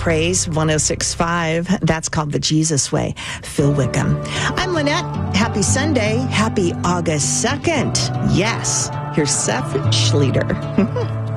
Praise 106.5. That's called The Jesus Way. Phil Wickham. I'm Lynette. Happy Sunday. Happy August 2nd. Yes. Here's Seth Schleter.